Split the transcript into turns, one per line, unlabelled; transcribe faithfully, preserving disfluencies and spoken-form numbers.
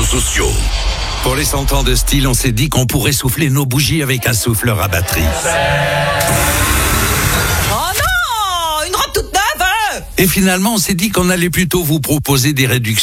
sociaux. Pour les cent ans de style, on s'est dit qu'on pourrait souffler nos bougies avec un souffleur à batterie.
Oh non, une robe toute neuve.
Et finalement, on s'est dit qu'on allait plutôt vous proposer des réductions